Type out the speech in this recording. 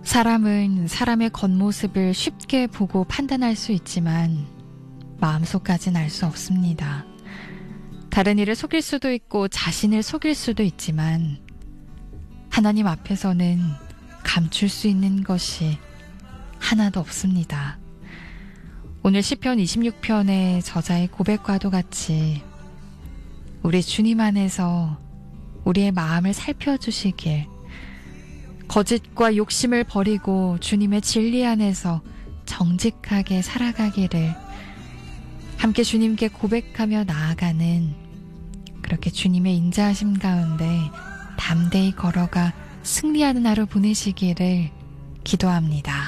사람은 사람의 겉모습을 쉽게 보고 판단할 수 있지만 마음속까진 알 수 없습니다. 다른 이를 속일 수도 있고 자신을 속일 수도 있지만 하나님 앞에서는 감출 수 있는 것이 하나도 없습니다. 오늘 시편 26편의 저자의 고백과도 같이 우리 주님 안에서 우리의 마음을 살펴주시길, 거짓과 욕심을 버리고 주님의 진리 안에서 정직하게 살아가기를 함께 주님께 고백하며 나아가는, 그렇게 주님의 인자하심 가운데 담대히 걸어가 승리하는 하루 보내시기를 기도합니다.